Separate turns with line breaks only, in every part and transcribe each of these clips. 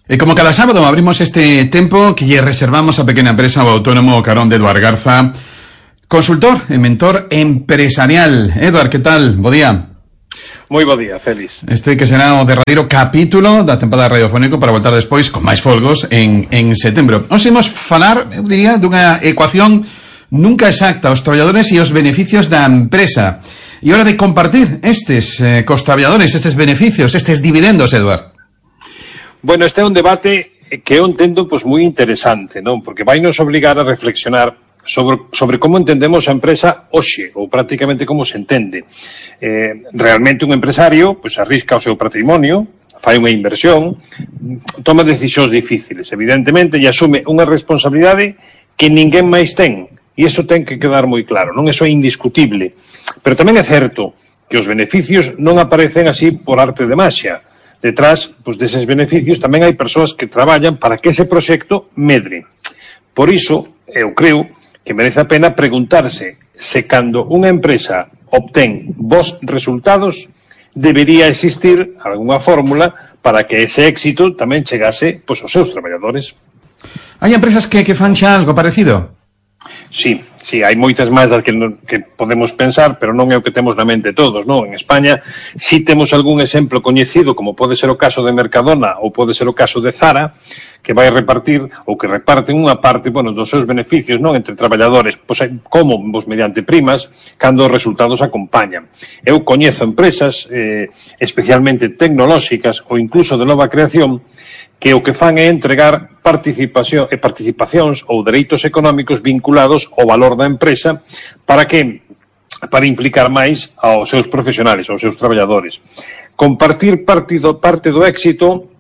E como cada sábado abrimos este tempo que lle reservamos a pequena empresa o autónomo carón de Eduard Garza, consultor e mentor empresarial. Eduard, que tal? Bo día.
Moi bo día, Félix.
Este que será o derradeiro capítulo da tempada radiofónico para voltar despois con máis folgos en setembro. Hoxe imos falar, eu diría, dunha ecuación nunca exacta, os traballadores e os beneficios da empresa. E hora de compartir estes cos traballadores, estes beneficios, estes dividendos, Eduard.
Bueno, este é un debate que eu entendo moi interesante, non? Porque vai nos obligar a reflexionar sobre como entendemos a empresa hoxe, ou prácticamente como se entende. Realmente un empresario arrisca o seu patrimonio, fai unha inversión, toma decisións difíciles, evidentemente, e asume unha responsabilidade que ninguén máis ten, e iso ten que quedar moi claro, non? Iso é indiscutible. Pero tamén é certo que os beneficios non aparecen así por arte de maxia. Detrás deses beneficios tamén hai persoas que traballan para que ese proxecto medre. Por iso, eu creo que merece a pena preguntarse se cando unha empresa obtén bons resultados debería existir algunha fórmula para que ese éxito tamén chegase aos seus traballadores.
Hai empresas que fan xa algo parecido?
Sí, hai moitas máis das que podemos pensar, pero non é o que temos na mente todos, non? En España, si temos algún exemplo coñecido, como pode ser o caso de Mercadona ou pode ser o caso de Zara, que vai repartir ou que reparten unha parte, dos seus beneficios, non, entre traballadores, como mediante primas, cando os resultados acompañan. Eu coñezo empresas, especialmente tecnolóxicas ou incluso de nova creación, que o que fan é entregar participacións ou dereitos económicos vinculados ao valor da empresa para implicar máis aos seus profesionales, aos seus traballadores. Compartir parte do éxito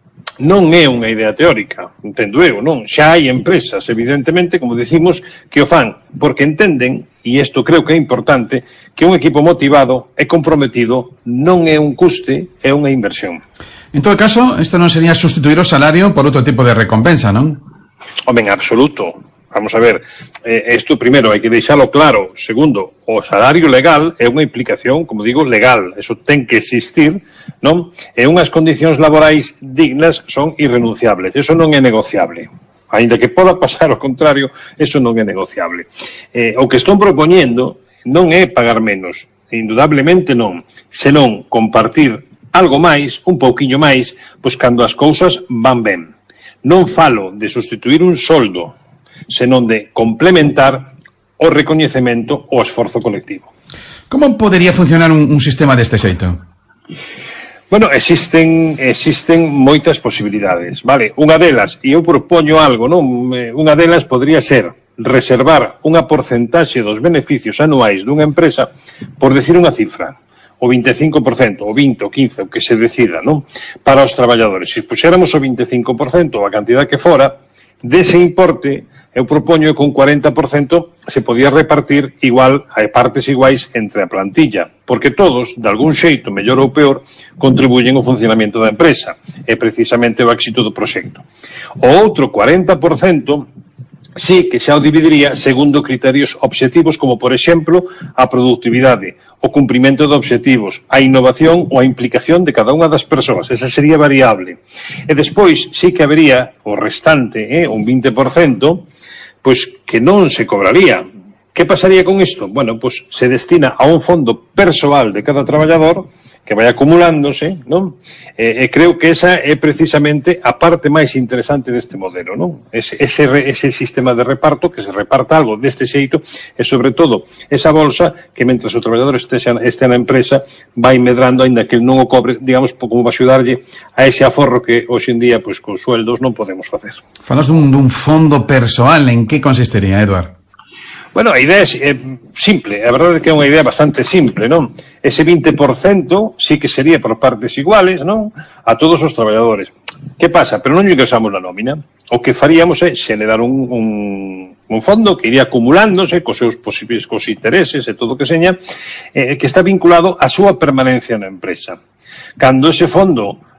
non é unha idea teórica, entendo eu, non? Xa hai empresas, evidentemente, como dicimos, que o fan porque entenden, e isto creo que é importante, que un equipo motivado e comprometido non é un custe, é unha inversión.
En todo caso, isto non sería sustituir o salario por outro tipo de recompensa, non?
Home, en absoluto. Vamos a ver, isto primeiro hai que deixalo claro. Segundo, o salario legal é unha implicación, como digo, legal. Eso ten que existir, non? E unhas condicións laborais dignas son irrenunciables. Eso non é negociable. Ainda que poda pasar ao contrario, eso non é negociable. O que estón propoñendo non é pagar menos. Indudablemente non. Senón compartir algo máis, un pouquiño máis, cando as cousas van ben. Non falo de sustituir un soldo, senón de complementar o recoñecemento o esforzo colectivo.
Como podería funcionar un sistema deste xeito?
Bueno, existen moitas posibilidades, vale? Unha delas, e eu propoño algo, non? Unha delas podría ser reservar unha porcentaxe dos beneficios anuais dunha empresa por decir unha cifra, o 25%, o 20%, o 15%, o que se decida, non? Para os traballadores. Se puxéramos o 25%, a cantidad que fora, dese importe, eu propoño que un 40% se podía repartir igual a partes iguais entre a plantilla, porque todos, de algún xeito, mellor ou peor, contribuyen ao funcionamento da empresa, e precisamente o éxito do proxecto. O outro 40% sí que xa o dividiría segundo criterios obxectivos como, por exemplo, a productividade, o cumprimento de obxectivos, a innovación ou a implicación de cada unha das persoas. Esa sería variable. E despois sí que habería o restante, un 20%, que non se cobraría. Que pasaría con isto? Bueno, se destina a un fondo persoal de cada traballador que vai acumulándose, non? E creo que esa é precisamente a parte máis interesante deste modelo, non? Ese sistema de reparto, que se reparta algo deste xeito, e sobre todo, esa bolsa que mentre o traballador este na empresa vai medrando, aínda que non o cobre, digamos, como vai axudarlle a ese aforro que hoxe en día, con sueldos non podemos facer.
Falas dun fondo persoal, en que consistiría, Eduard?
Bueno, a idea é simple, a verdade é que é unha idea bastante simple, non? Ese 20% sí que sería por partes iguales, non? A todos os traballadores. Que pasa? Pero non ingresamos na nómina. O que faríamos é xenerar un fondo que iría acumulándose cos seus posibles cos intereses e todo o que seña, que está vinculado á súa permanencia na empresa. Cando ese fondo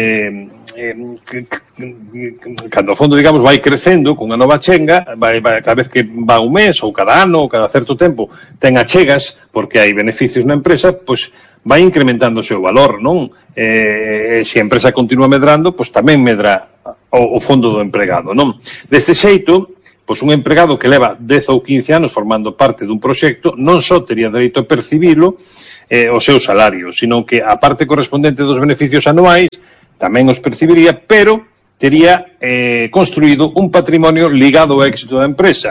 cando o fondo, digamos, vai crecendo cunha nova chenga, vai cada vez que va un mes ou cada ano ou cada certo tempo ten achegas porque hai beneficios na empresa, vai incrementando o seu valor, non? Se a empresa continúa medrando, tamén medra o fondo do empregado, non? Deste xeito, pois un empregado que leva 10 ou 15 anos formando parte dun proxecto non só tería dereito a percibilo o seu salario, sino que a parte correspondente dos beneficios anuais tamén os percibiría, pero tería construído un patrimonio ligado ao éxito da empresa.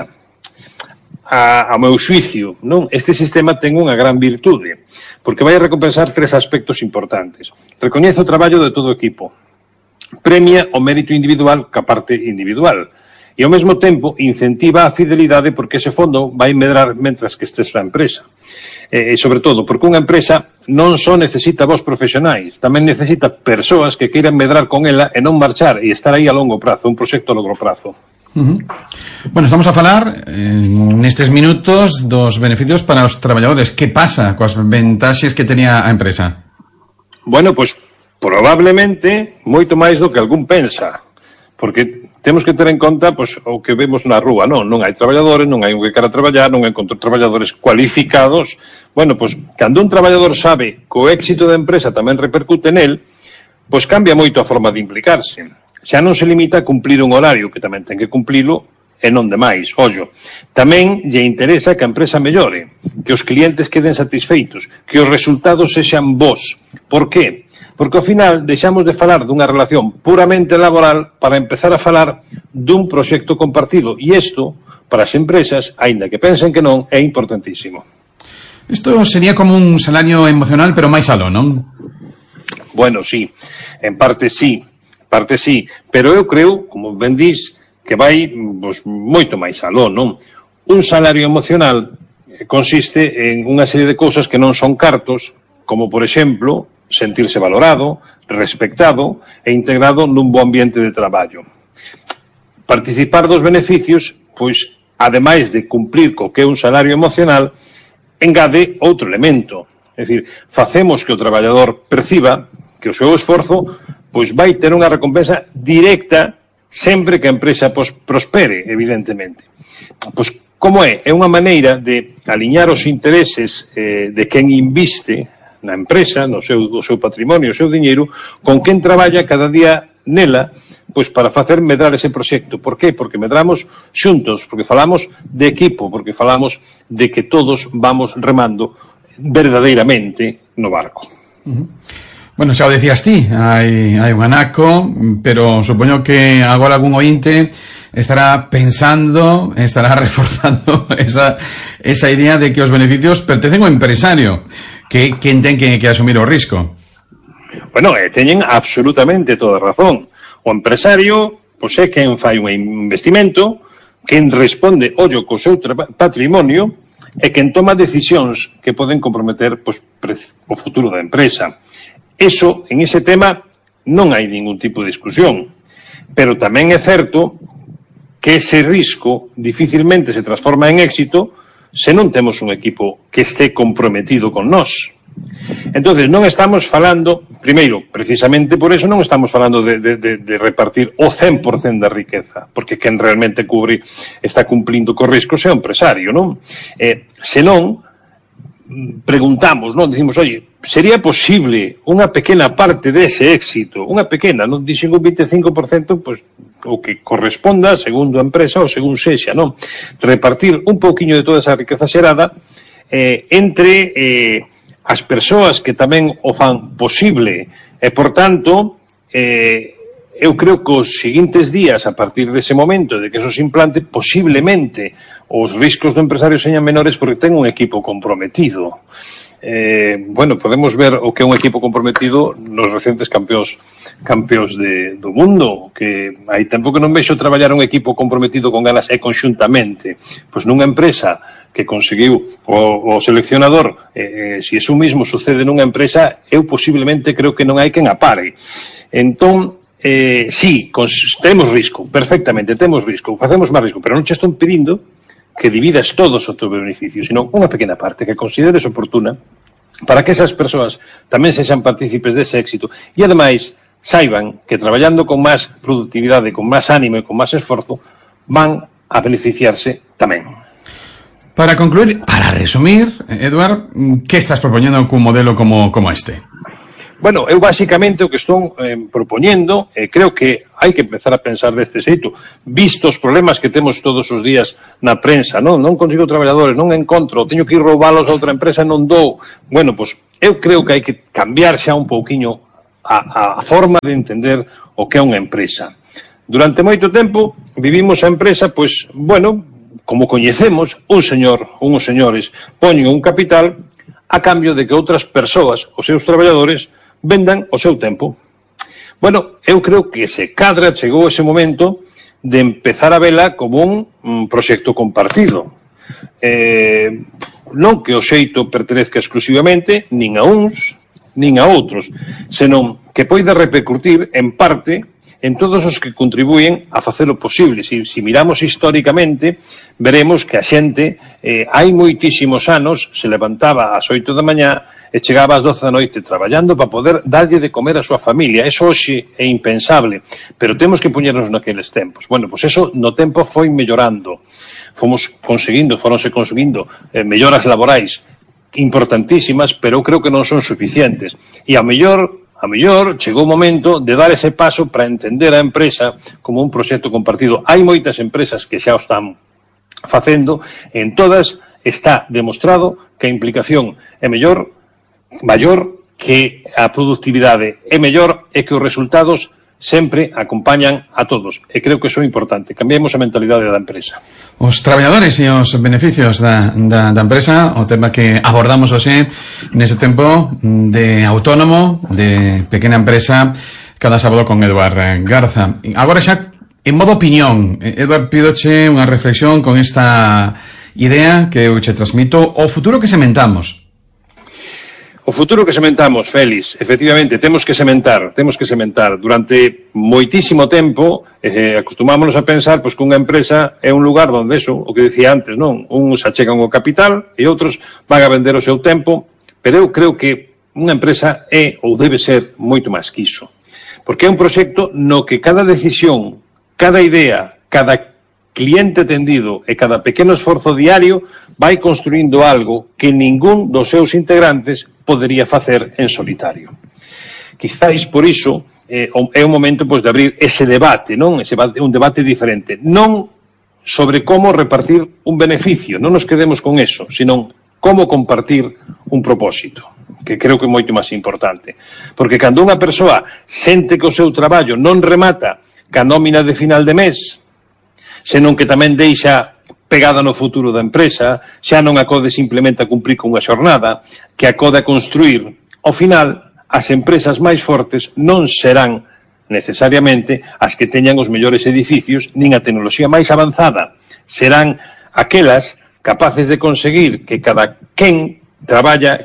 Ao meu xuicio, non? Este sistema ten unha gran virtude, porque vai a recompensar 3 aspectos importantes. Recoñece o traballo de todo o equipo, premia o mérito individual ca parte individual, e ao mesmo tempo incentiva a fidelidade porque ese fondo vai medrar mentras que estés na empresa. E sobre todo, porque unha empresa non só necesita vos profesionais, tamén necesita persoas que queiran medrar con ela e non marchar e estar aí a longo prazo, un proxecto a longo prazo.
Bueno, estamos a falar nestes minutos dos beneficios para os traballadores. Que pasa coas ventaxes que tenía a empresa?
Bueno, pois probablemente moito máis do que algún pensa, porque temos que ter en conta pois, o que vemos na rúa, non hai traballadores, non hai un que quera traballar, non encontro traballadores cualificados. Bueno, pois, cando un traballador sabe que o éxito da empresa tamén repercute nel, pois cambia moito a forma de implicarse. Xa non se limita a cumplir un horario, que tamén ten que cumplilo, e non demais. Ollo, tamén lle interesa que a empresa mellore, que os clientes queden satisfeitos, que os resultados sexan bons. Por qué? Porque ao final deixamos de falar dunha relación puramente laboral para empezar a falar dun proxecto compartido. E isto, para as empresas, aínda que pensen que non, é importantísimo.
Isto sería como un salario emocional, pero máis aló, non?
Bueno, sí, en parte sí, pero eu creo, como ben dís, que vai pois, moito máis aló, non? Un salario emocional consiste en unha serie de cousas que non son cartos, como, por exemplo, sentirse valorado, respectado e integrado nun bo ambiente de traballo. Participar dos beneficios, pois, ademais de cumplir co que é un salario emocional, engade outro elemento. É dicir, facemos que o traballador perciba que o seu esforzo pois vai ter unha recompensa directa sempre que a empresa pois, prospere, evidentemente. Pois, como é? É unha maneira de aliñar os intereses de quen inviste na empresa, no seu patrimonio, o seu diñeiro, con quen traballa cada día nela, pois para facer medrar ese proxecto. Por qué? Porque medramos xuntos, porque falamos de equipo, porque falamos de que todos vamos remando verdadeiramente no barco.
Bueno, xa o decías ti, hai un anaco, pero supoño que agora algún ointe estará pensando, estará reforzando esa idea de que os beneficios pertencen ao empresario, que quen ten que asumir o risco.
Bueno, teñen absolutamente toda razón. O empresario, pois é quen fai un investimento, quen responde ollo co seu patrimonio e quen toma decisións que poden comprometer pois, o futuro da empresa. Eso, en ese tema, non hai ningún tipo de discusión. Pero tamén é certo que ese risco dificilmente se transforma en éxito se non temos un equipo que este comprometido con nós. Entonces, non estamos falando, primeiro, precisamente por eso non estamos falando de repartir o 100% da riqueza, porque quen realmente está cumplindo co risco é o empresario, non? Senón, preguntamos, non? Dicimos, oye, sería posible unha pequena parte dese éxito, unha pequena, non dixen un 25%, pois, o que corresponda, segundo a empresa ou según sexa, non? Repartir un pouquiño de toda esa riqueza xerada entre as persoas que tamén o fan posible e, por tanto, eu creo que os seguintes días, a partir dese momento de que eso se implante, posiblemente os riscos do empresario señan menores porque ten un equipo comprometido. Bueno, podemos ver o que é un equipo comprometido nos recentes campeóns do mundo, que hai tempo que non vexo traballar un equipo comprometido con ganas e conxuntamente. Pois nunha empresa que conseguiu o seleccionador, se iso mesmo sucede nunha empresa, eu posiblemente creo que non hai quen apare. Entón, sí, temos risco, perfectamente, temos risco, facemos máis risco, pero non che estou pedindo que dividas todos o teu beneficio, sino unha pequena parte que consideres oportuna para que esas persoas tamén sexan partícipes dese éxito e, ademais, saiban que traballando con máis productividade, con máis ánimo e con máis esforzo, van a beneficiarse tamén.
Para concluir, para resumir, Eduard, que estás propoñendo cun modelo como este?
Bueno, eu basicamente o que estou propoñendo, creo que hai que empezar a pensar deste xeito, visto os problemas que temos todos os días na prensa, non consigo traballadores, non encontro, teño que ir roubalos a outra empresa, non dou. Bueno, pois eu creo que hai que cambiar xa un pouquiño a forma de entender o que é unha empresa. Durante moito tempo vivimos a empresa, pois, bueno, como coñecemos, uns señores poñen un capital a cambio de que outras persoas, os seus traballadores, vendan o seu tempo. Bueno, eu creo que se cadra chegou ese momento de empezar a vela como un proxecto compartido. Non que o xeito pertenezca exclusivamente nin a uns, nin a outros, senón que poida repercutir en parte en todos os que contribúen a facelo posible. Si miramos históricamente, veremos que a xente hai moitísimos anos se levantaba ás 8 da mañá e chegaba ás 12 da noite traballando para poder darlle de comer a súa familia. Eso hoxe é impensable, pero temos que poñernos naqueles tempos. Bueno, pois eso no tempo foi mellorando. Foronse conseguindo melloras laborais importantísimas, pero eu creo que non son suficientes. E a mellor chegou o momento de dar ese paso para entender a empresa como un proxecto compartido. Hai moitas empresas que xa o están facendo, en todas está demostrado que a implicación é maior que a productividade é mellor e que os resultados sempre acompañan a todos. E creo que iso é importante. Cambiemos a mentalidade da empresa.
Os traballadores e os beneficios da empresa, o tema que abordamos hoxe nese tempo de autónomo, de pequena empresa, cada sábado con Eduard Garza. Agora xa, en modo opinión, Eduard, pídoche unha reflexión con esta idea que eu che transmito, o futuro que sementamos.
O futuro que sementamos, Félix, efectivamente, temos que sementar. Durante moitísimo tempo, acostumámonos a pensar pois, que unha empresa é un lugar onde eso, o que dicía antes, non? Uns achegan o capital e outros van a vender o seu tempo, pero eu creo que unha empresa é ou debe ser moito máis que iso. Porque é un proxecto no que cada decisión, cada idea, cada cliente atendido e cada pequeno esforzo diario vai construindo algo que ningún dos seus integrantes podería facer en solitario. Quizáis por iso é un momento pois, de abrir ese debate, non? Un debate diferente. Non sobre como repartir un beneficio, non nos quedemos con eso, sino como compartir un propósito, que creo que é moito máis importante. Porque cando unha persoa sente que o seu traballo non remata ca nómina de final de mes, senón que tamén deixa pegada no futuro da empresa, xa non acode simplemente a cumprir con unha xornada, que acode a construir. Ao final, as empresas máis fortes non serán necesariamente as que teñan os mellores edificios, nin a tecnoloxía máis avanzada. Serán aquelas capaces de conseguir que cada quen traballa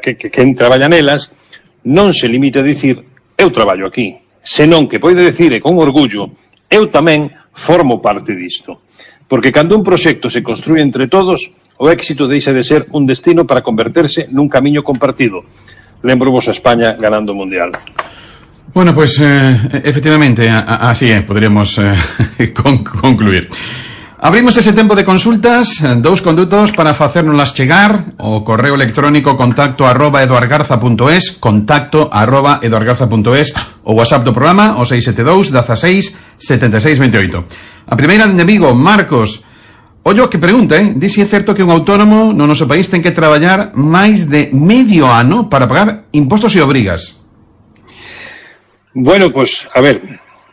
nelas non se limite a dicir eu traballo aquí, senón que pode dicir con orgullo eu tamén formo parte disto. Porque cando un proxecto se construye entre todos, o éxito deixa de ser un destino para converterse nun camiño compartido. Lembro-vos a España ganando o Mundial.
Bueno, pues efectivamente, así podríamos concluir. Abrimos ese tempo de consultas, dous condutos para facérnoslas chegar, o correo electrónico contacto@eduardgarza.es, contacto@eduardgarza.es, o WhatsApp do programa, o 672 16 76 28. A primeira de Vigo, Marcos, ollo que pregunta, di se é certo que un autónomo no noso país ten que traballar máis de medio ano para pagar impostos e obrigas.
Bueno, pues, a ver,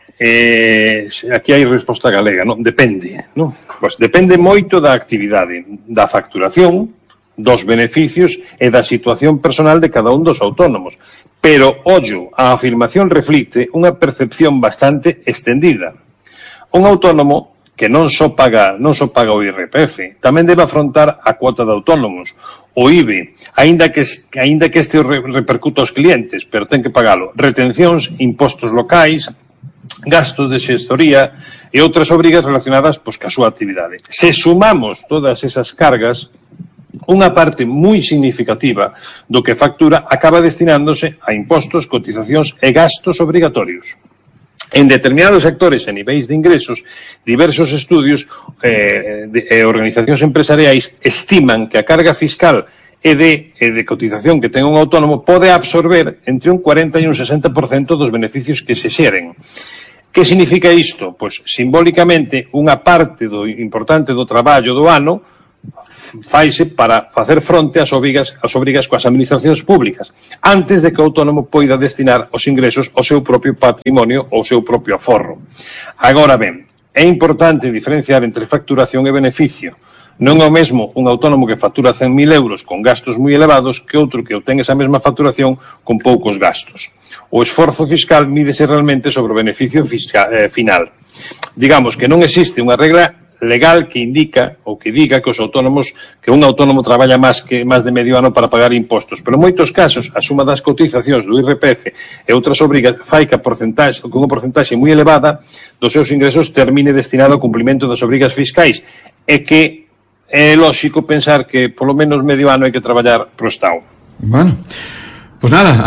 aquí hai resposta galega, non? Depende, non? Pois depende moito da actividade, da facturación, dos beneficios e da situación personal de cada un dos autónomos. Pero, ollo, a afirmación reflicte unha percepción bastante extendida. Un autónomo que non só paga o IRPF, tamén debe afrontar a cuota de autónomos, o IBE, aínda que este repercute aos clientes, pero ten que pagalo. Retencións, impostos locais, gastos de xestoría e outras obrigas relacionadas pois, ca súa actividade. Se sumamos todas esas cargas, unha parte moi significativa do que factura acaba destinándose a impostos, cotizacións e gastos obrigatorios. En determinados sectores e niveis de ingresos, diversos estudios e organizacións empresariais estiman que a carga fiscal e de cotización que ten un autónomo pode absorber entre un 40 e un 60% dos beneficios que se xeren. Que significa isto? Pois, simbólicamente, unha parte importante do traballo do ano faise para facer fronte ás obrigas coas administracións públicas, antes de que o autónomo poida destinar os ingresos ao seu propio patrimonio ou ao seu propio aforro. Agora ben, é importante diferenciar entre facturación e beneficio. Non é o mesmo un autónomo que factura 100.000 euros con gastos moi elevados que outro que obtén esa mesma facturación con poucos gastos. O esforzo fiscal mídese realmente sobre o beneficio final. Digamos que non existe unha regla legal que indica ou que diga que os autónomos, que un autónomo traballa máis de medio ano para pagar impostos, pero en moitos casos a suma das cotizacións do IRPF e outras obrigas fai que unha porcentaxe moi elevada dos seus ingresos termine destinado ao cumprimento das obrigas fiscais, e que é lóxico pensar que polo menos medio ano hai que traballar pro Estado.
Bueno, pues nada,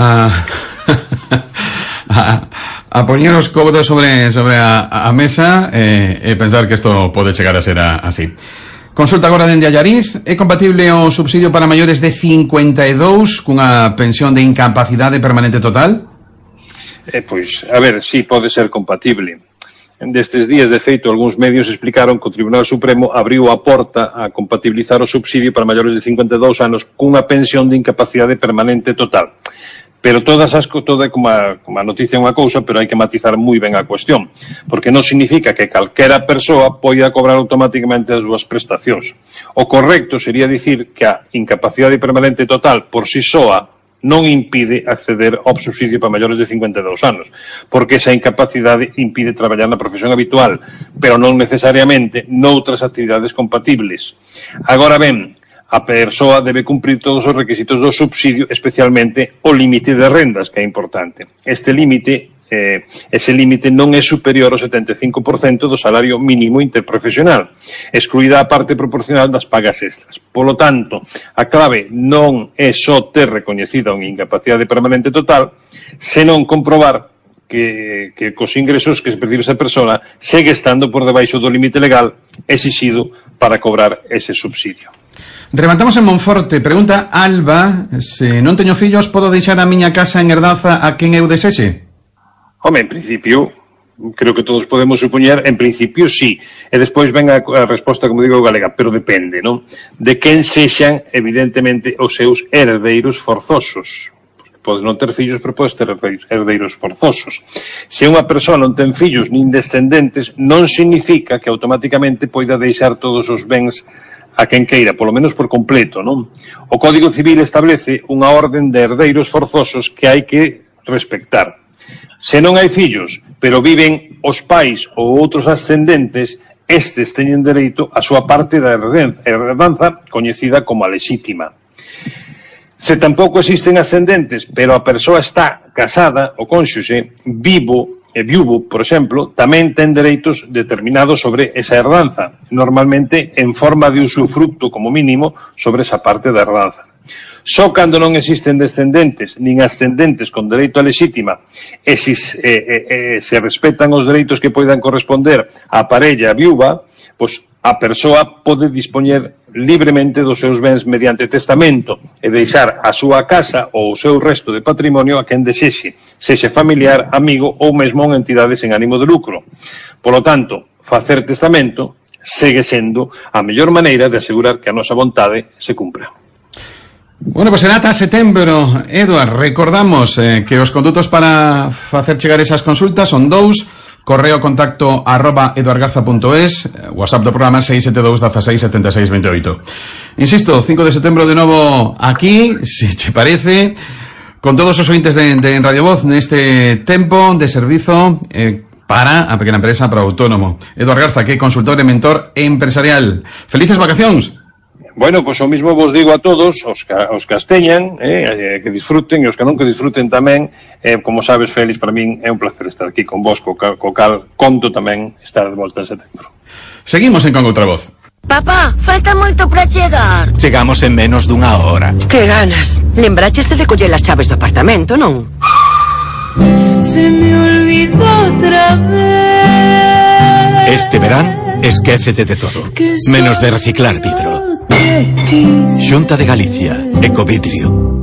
a poñer os codos sobre a mesa e pensar que isto pode chegar a ser así. Consulta agora dende Allariz. É compatible o subsidio para maiores de 52 cunha pensión de incapacidade permanente total?
Pois, a ver, sí, pode ser compatible. Destes días, de feito, algúns medios explicaron que o Tribunal Supremo abriu a porta a compatibilizar o subsidio para maiores de 52 anos cunha pensión de incapacidade permanente total. Pero toda como a noticia é unha cousa, pero hai que matizar moi ben a cuestión, porque non significa que calquera persoa poida cobrar automáticamente as súas prestacións. O correcto sería dicir que a incapacidade permanente total por si soa non impide acceder ao subsidio para maiores de 52 anos, porque esa incapacidade impide traballar na profesión habitual, pero non necesariamente noutras actividades compatibles. Agora ben, a persoa debe cumprir todos os requisitos do subsidio, especialmente o límite de rendas, que é importante. Ese límite non é superior ao 75% do salario mínimo interprofesional, excluída a parte proporcional das pagas extras. Polo tanto, a clave non é só ter recoñecida unha incapacidade permanente total, senón comprobar que cos ingresos que se percibe esa persona segue estando por debaixo do límite legal exixido para cobrar ese subsidio.
Rematamos en Monforte. Pregunta Alba: se non teño fillos, podo deixar a miña casa en herdanza a quen eu desexe?
Home, en principio, creo que todos podemos supoñer, en principio sí, e despois ven a resposta, como digo, galega, pero depende, non? De quen sexan, evidentemente, os seus herdeiros forzosos. Podes non ter fillos, pero podes ter herdeiros forzosos. Se unha persoa non ten fillos nin descendentes, non significa que automáticamente poida deixar todos os bens a quen queira, polo menos por completo, non? O Código Civil establece unha orden de herdeiros forzosos que hai que respectar. Se non hai fillos, pero viven os pais ou outros ascendentes, estes teñen dereito a súa parte da herdanza coñecida como a lexítima. Se tampouco existen ascendentes, pero a persoa está casada, o cónxuxe, vivo e viúvo, por exemplo, tamén ten dereitos determinados sobre esa herdanza, normalmente en forma de usufructo como mínimo sobre esa parte da herdanza. Só cando non existen descendentes nin ascendentes con dereito a lexítima e se respetan os dereitos que poidan corresponder á parella viúva, pois a persoa pode dispoñer libremente dos seus bens mediante testamento e deixar a súa casa ou o seu resto de patrimonio a quen desexe, sexa familiar, amigo ou mesmo unha entidade sen ánimo de lucro. Polo tanto, facer testamento segue sendo a mellor maneira de asegurar que a nosa vontade se cumpra.
Bueno, pues será ata setembro, Eduard. Recordamos que os condutos para facer chegar esas consultas son dous: correo contacto @eduardgarza.es, WhatsApp do programa 672 16 76 28. Insisto, 5 de setembro de novo aquí, se che parece, con todos os ointes de Radio Voz neste tempo de servizo para a pequena empresa, para o autónomo. Eduard Garza, que é consultor e mentor empresarial. Felices vacacións.
Bueno, pois o mismo vos digo a todos, os que as teñan, que disfruten, e os que non que disfruten tamén. Como sabes, Félix, para min é un placer estar aquí con vos, co cal conto tamén estar de volta en setembro.
Seguimos en Con Outra Voz.
Papá, falta moito para chegar.
Chegamos en menos dunha hora.
Que ganas. Lembracheste de coller as chaves do apartamento, non?
Se me olvidó otra vez.
Este verán, esquécete de todo, menos de reciclar vidro. Xunta de Galicia, Ecovidrio.